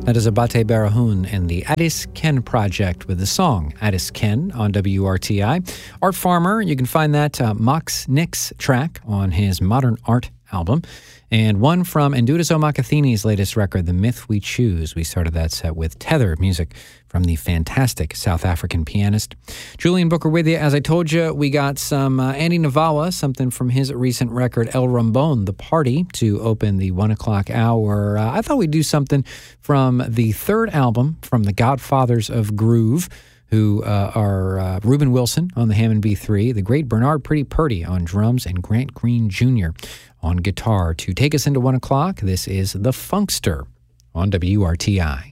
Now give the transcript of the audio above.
That is Abate Barahun and the Addis Ken Project with the song Addis Ken on WRTI. Art Farmer, you can find that Mox Nix track on his Modern Art album. And one from Ndudiso Makathini's latest record, The Myth We Choose. We started that set with Tether music from the fantastic South African pianist. Julian Booker with you. As I told you, we got some Andy Navawa, something from his recent record, El Rambon, The Party, to open the 1 o'clock hour. I thought we'd do something from the third album from the Godfathers of Groove, who are Reuben Wilson on the Hammond B3, the great Bernard Pretty Purdy on drums, and Grant Green Jr. on guitar. To take us into 1 o'clock, this is The Funkster on WRTI.